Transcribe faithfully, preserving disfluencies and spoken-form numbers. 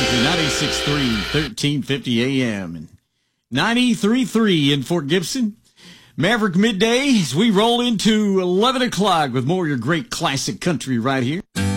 ninety-six point three, thirteen fifty A M and ninety-three point three in Fort Gibson. Maverick Midday as we roll into eleven o'clock with more of your great classic country right here.